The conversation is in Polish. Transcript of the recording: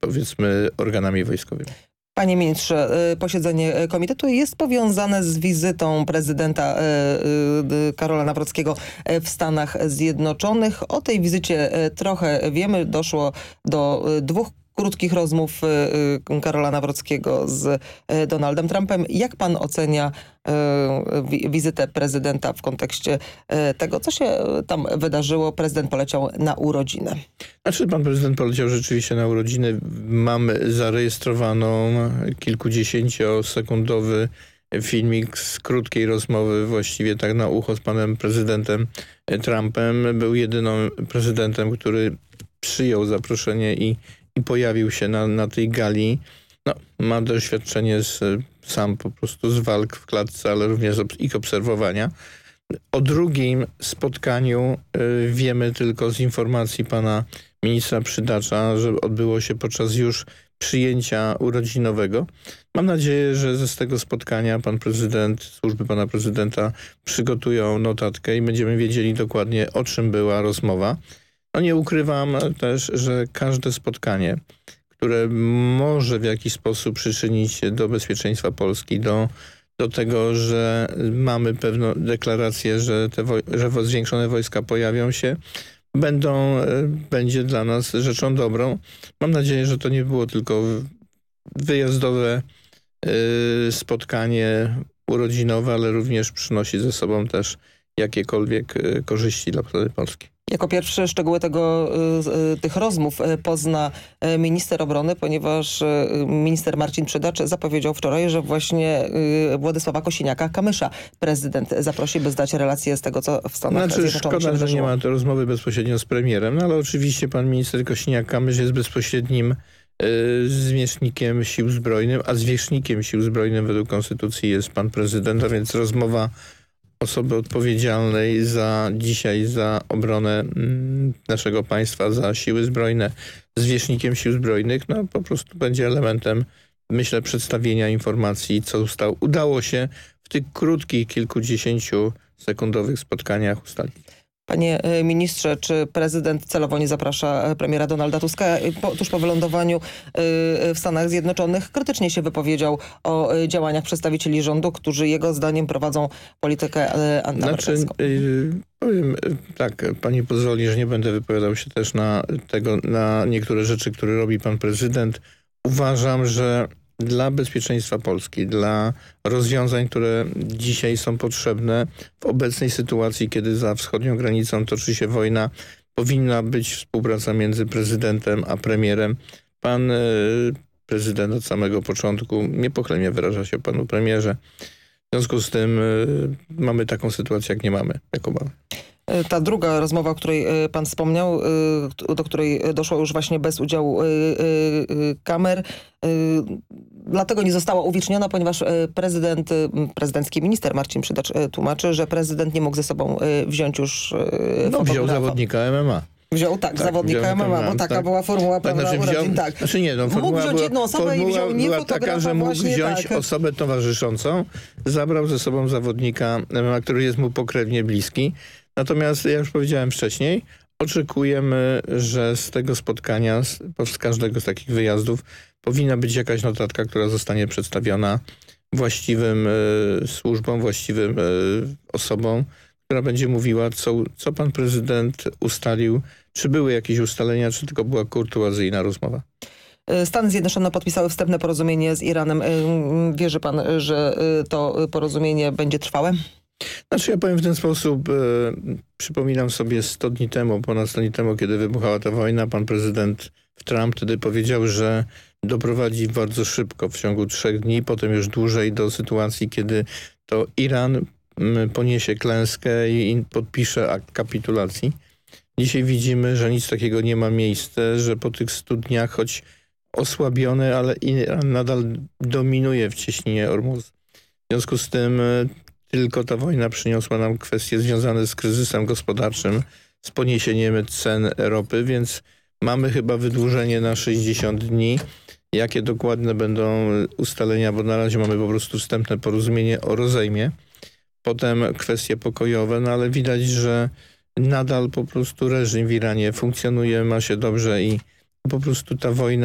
powiedzmy organami wojskowymi. Panie ministrze, posiedzenie komitetu jest powiązane z wizytą prezydenta Karola Nawrockiego w Stanach Zjednoczonych. O tej wizycie trochę wiemy. Doszło do 2 krótkich rozmów Karola Nawrockiego z Donaldem Trumpem. Jak pan ocenia wizytę prezydenta w kontekście tego, co się tam wydarzyło? Prezydent poleciał na urodziny. Znaczy pan prezydent poleciał rzeczywiście na urodziny. Mamy zarejestrowaną kilkudziesięciosekundowy filmik z krótkiej rozmowy, właściwie tak na ucho, z panem prezydentem Trumpem. Był jedynym prezydentem, który przyjął zaproszenie i pojawił się na tej gali. No, ma doświadczenie sam po prostu z walk w klatce, ale również ich obserwowania. O drugim spotkaniu wiemy tylko z informacji pana ministra Przydacza, że odbyło się podczas już przyjęcia urodzinowego. Mam nadzieję, że z tego spotkania pan prezydent, służby pana prezydenta przygotują notatkę i będziemy wiedzieli dokładnie, o czym była rozmowa. No nie ukrywam też, że każde spotkanie, które może w jakiś sposób przyczynić się do bezpieczeństwa Polski, do tego, że mamy pewną deklarację, że zwiększone wojska pojawią się, będzie dla nas rzeczą dobrą. Mam nadzieję, że to nie było tylko wyjazdowe spotkanie urodzinowe, ale również przynosi ze sobą też jakiekolwiek korzyści dla Polski. Jako pierwszy szczegóły tych rozmów pozna minister obrony, ponieważ minister Marcin Przydacz zapowiedział wczoraj, że właśnie Władysława Kosiniaka-Kamysza prezydent zaprosi, by zdać relację z tego, co w Stanach Zjednoczonych się wydarzyło. Że nie ma to rozmowy bezpośrednio z premierem, no ale oczywiście pan minister Kosiniak-Kamysz jest bezpośrednim zwierzchnikiem Sił Zbrojnych, a zwierzchnikiem Sił Zbrojnych według konstytucji jest pan prezydent, a więc rozmowa osoby odpowiedzialnej dzisiaj za obronę naszego państwa, za siły zbrojne, zwierzchnikiem Sił Zbrojnych, no po prostu będzie elementem, myślę, przedstawienia informacji, co udało się w tych krótkich, kilkudziesięciosekundowych spotkaniach ustalić. Panie ministrze, czy prezydent celowo nie zaprasza premiera Donalda Tuska? Tuż po wylądowaniu w Stanach Zjednoczonych krytycznie się wypowiedział o działaniach przedstawicieli rządu, którzy jego zdaniem prowadzą politykę antyamerykańską. Powiem tak, pani pozwoli, że nie będę wypowiadał się też na niektóre rzeczy, które robi pan prezydent. Uważam, że dla bezpieczeństwa Polski, dla rozwiązań, które dzisiaj są potrzebne w obecnej sytuacji, kiedy za wschodnią granicą toczy się wojna, powinna być współpraca między prezydentem a premierem. Pan prezydent od samego początku niepochlebnie wyraża się o panu premierze. W związku z tym mamy taką sytuację, jak nie mamy, jaką mamy. Ta druga rozmowa, o której pan wspomniał, do której doszło już właśnie bez udziału kamer, dlatego nie została uwieczniona, ponieważ prezydencki minister Marcin Przydacz tłumaczy, że prezydent nie mógł ze sobą wziąć już wziął zawodnika MMA. Wziął zawodnika MMA, bo taka była formuła urodzin. Tak. Znaczy nie, mógł wziąć jedną osobę i wziął nie była taka, że mógł wziąć osobę towarzyszącą. Zabrał ze sobą zawodnika MMA, który jest mu pokrewnie bliski. Natomiast, ja już powiedziałem wcześniej, oczekujemy, że z tego spotkania, z każdego z takich wyjazdów powinna być jakaś notatka, która zostanie przedstawiona właściwym służbom, właściwym osobom, która będzie mówiła, co pan prezydent ustalił, czy były jakieś ustalenia, czy tylko była kurtuazyjna rozmowa. Stany Zjednoczone podpisały wstępne porozumienie z Iranem. Wierzy pan, że to porozumienie będzie trwałe? Znaczy ja powiem w ten sposób, przypominam sobie ponad 100 dni temu, kiedy wybuchała ta wojna, pan prezydent Trump wtedy powiedział, że doprowadzi bardzo szybko, w ciągu 3 dni, potem już dłużej do sytuacji, kiedy to Iran poniesie klęskę i podpisze akt kapitulacji. Dzisiaj widzimy, że nic takiego nie ma miejsca, że po tych 100 dniach, choć osłabiony, ale Iran nadal dominuje w cieśninie Ormuz. W związku z tym tylko ta wojna przyniosła nam kwestie związane z kryzysem gospodarczym, z poniesieniem cen ropy, więc mamy chyba wydłużenie na 60 dni. Jakie dokładne będą ustalenia, bo na razie mamy po prostu wstępne porozumienie o rozejmie. Potem kwestie pokojowe, no ale widać, że nadal po prostu reżim w Iranie funkcjonuje, ma się dobrze i po prostu ta wojna